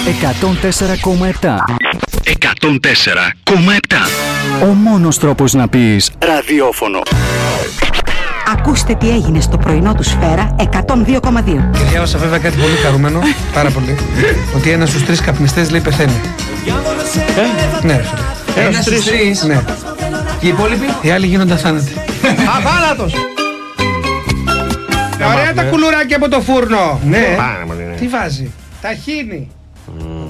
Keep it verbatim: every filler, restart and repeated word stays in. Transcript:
εκατόν τέσσερα κόμμα επτά. εκατόν τέσσερα κόμμα επτά. Ο μόνος τρόπος να πεις ραδιόφωνο. Ακούστε τι έγινε στο πρωινό του Σφαίρα εκατόν δύο κόμμα δύο. Και διάβασα βέβαια κάτι πολύ χαρούμενο, πάρα πολύ, ότι ένας στους τρεις καπνιστές λέει πεθαίνει. Ε? Ναι, ρε φίλε. Ένας στους τρεις. Ναι. Και οι υπόλοιποι? Οι άλλοι γίνονται αθάνατοι. Αθάνατος! Ωραία τα κουλουράκια από το φούρνο. Ναι. Πάρα πολύ, ναι. Τι βάζει? Ταχίνι.